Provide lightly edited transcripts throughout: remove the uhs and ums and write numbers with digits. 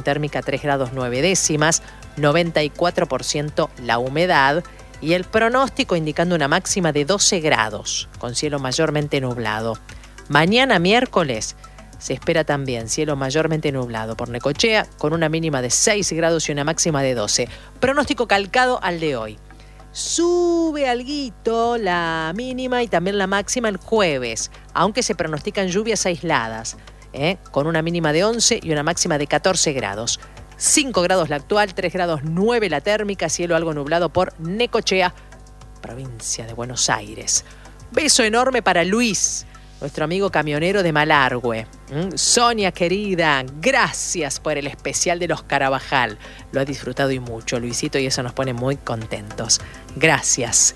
térmica 3 grados 9 décimas, 94% la humedad y el pronóstico indicando una máxima de 12 grados, con cielo mayormente nublado. Mañana miércoles se espera también cielo mayormente nublado por Necochea, con una mínima de 6 grados y una máxima de 12. Pronóstico calcado al de hoy. Sube alguito la mínima y también la máxima el jueves, aunque se pronostican lluvias aisladas, con una mínima de 11 y una máxima de 14 grados. 5 grados la actual, 3 grados 9 la térmica, cielo algo nublado por Necochea, provincia de Buenos Aires. Beso enorme para Luis, nuestro amigo camionero de Malargüe. Sonia querida, gracias por el especial de los Carabajal. Lo ha disfrutado y mucho, Luisito, y eso nos pone muy contentos. Gracias.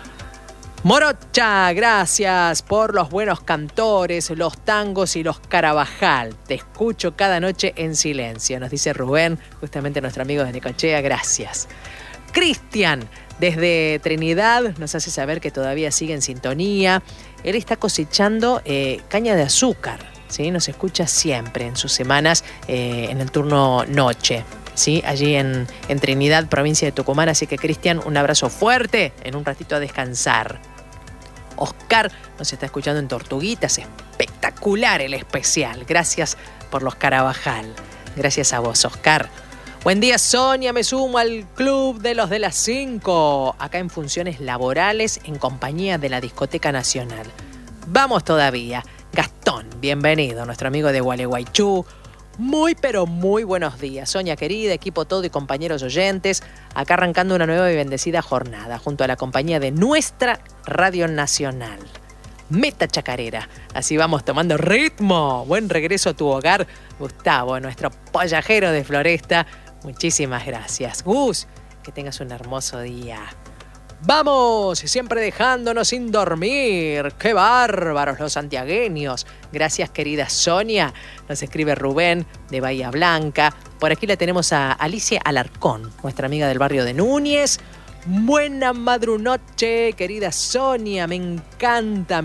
Morocha, gracias por los buenos cantores, los tangos y los Carabajal. Te escucho cada noche en silencio, nos dice Rubén, justamente nuestro amigo de Necochea. Gracias. Cristian, desde Trinidad, nos hace saber que todavía sigue en sintonía. Él está cosechando caña de azúcar, ¿sí? Nos escucha siempre en sus semanas en el turno noche, ¿sí? Allí en Trinidad, provincia de Tucumán. Así que, Cristian, un abrazo fuerte. En un ratito a descansar. Oscar nos está escuchando en Tortuguitas. Espectacular el especial. Gracias por los Carabajal. Gracias a vos, Oscar. Buen día, Sonia. Me sumo al club de los de las 5. Acá en funciones laborales en compañía de la Discoteca Nacional. Vamos todavía. Gastón, bienvenido, nuestro amigo de Gualeguaychú. Muy, pero muy buenos días, Sonia querida, equipo todo y compañeros oyentes. Acá arrancando una nueva y bendecida jornada junto a la compañía de nuestra Radio Nacional. Meta Chacarera. Así vamos tomando ritmo. Buen regreso a tu hogar, Gustavo, nuestro pollajero de Floresta. Muchísimas gracias. Gus, que tengas un hermoso día. ¡Vamos! Siempre dejándonos sin dormir. ¡Qué bárbaros los santiagueños! Gracias, querida Sonia. Nos escribe Rubén de Bahía Blanca. Por aquí la tenemos a Alicia Alarcón, nuestra amiga del barrio de Núñez. Buena madrunoche, querida Sonia. Me encanta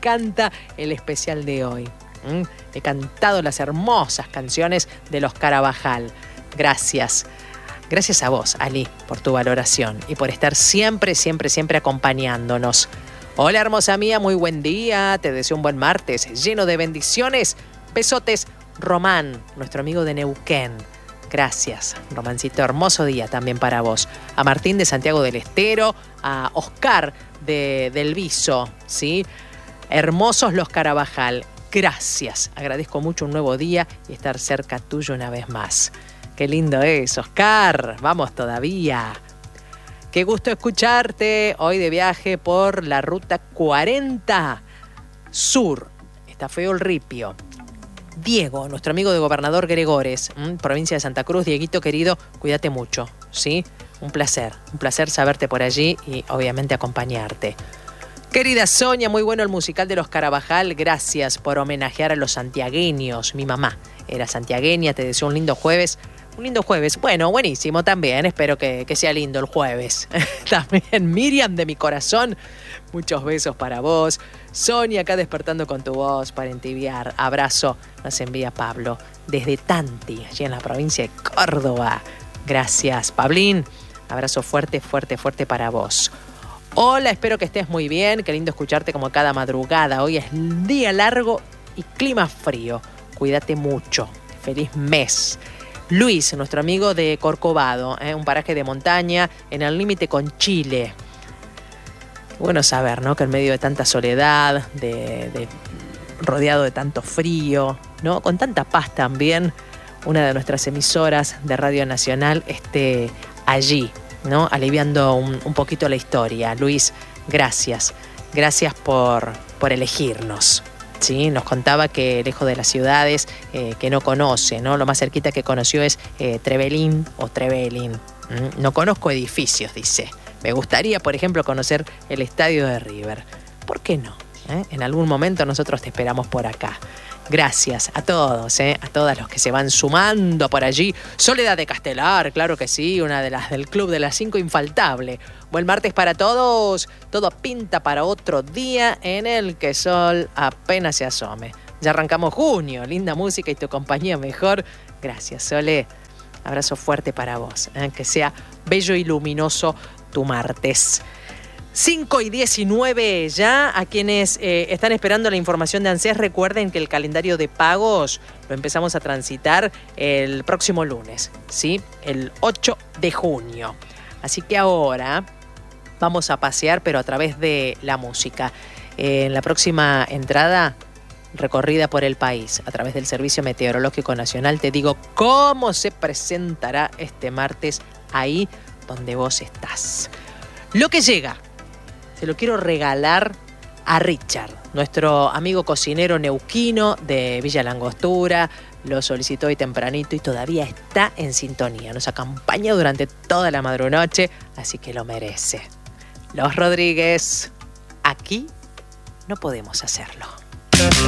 el especial de hoy. He cantado las hermosas canciones de los Carabajal. Gracias. Gracias a vos, Ali, por tu valoración y por estar siempre acompañándonos. Hola, hermosa mía, muy buen día. Te deseo un buen martes lleno de bendiciones. Besotes, Román, nuestro amigo de Neuquén. Gracias, Romancito. Hermoso día también para vos. A Martín de Santiago del Estero, a Oscar del Viso, ¿sí? Hermosos los Carabajal. Gracias. Agradezco mucho un nuevo día y estar cerca tuyo una vez más. Qué lindo es, Oscar. Vamos todavía. Qué gusto escucharte hoy de viaje por la ruta 40 Sur. Está feo el ripio. Diego, nuestro amigo de Gobernador Gregores, provincia de Santa Cruz. Dieguito querido, cuídate mucho, ¿sí? Un placer saberte por allí y obviamente acompañarte. Querida Sonia, muy bueno el musical de los Carabajal. Gracias por homenajear a los santiagueños. Mi mamá era santiagueña, te deseo un lindo jueves. Un lindo jueves. Bueno, buenísimo también. Espero que sea lindo el jueves. También Miriam de mi corazón. Muchos besos para vos. Sonia acá despertando con tu voz para entibiar. Abrazo nos envía Pablo desde Tanti, allí en la provincia de Córdoba. Gracias, Pablín. Abrazo fuerte para vos. Hola, espero que estés muy bien. Qué lindo escucharte como cada madrugada. Hoy es día largo y clima frío. Cuídate mucho. Feliz mes. Luis, nuestro amigo de Corcovado, un paraje de montaña en el límite con Chile. Bueno saber, ¿no? Que en medio de tanta soledad, rodeado de tanto frío, ¿no? Con tanta paz también, una de nuestras emisoras de Radio Nacional esté allí, ¿no? Aliviando un poquito la historia. Luis, gracias. Gracias por elegirnos. Sí, nos contaba que lejos de las ciudades que no conoce, ¿no? Lo más cerquita que conoció es Trevelin o Trevelin. No conozco edificios, dice. Me gustaría, por ejemplo, conocer el estadio de River. ¿Por qué no? En algún momento nosotros te esperamos por acá. Gracias a todos, a todas los que se van sumando por allí. Soledad de Castelar, claro que sí, una de las del Club de las 5 infaltable. Buen martes para todos. Todo pinta para otro día en el que sol apenas se asome. Ya arrancamos junio, linda música y tu compañía mejor. Gracias, Sole. Abrazo fuerte para vos. Que sea bello y luminoso tu martes. 5:19 ya. A quienes están esperando la información de ANSES, recuerden que el calendario de pagos lo empezamos a transitar el próximo lunes, ¿sí? El 8 de junio. Así que ahora vamos a pasear, pero a través de la música. En la próxima entrada, recorrida por el país a través del Servicio Meteorológico Nacional, te digo cómo se presentará este martes ahí donde vos estás. Lo que llega, se lo quiero regalar a Richard, nuestro amigo cocinero neuquino de Villa Langostura. Lo solicitó hoy tempranito y todavía está en sintonía. Nos acompaña durante toda la madrunoche, así que lo merece. Los Rodríguez, aquí no podemos hacerlo.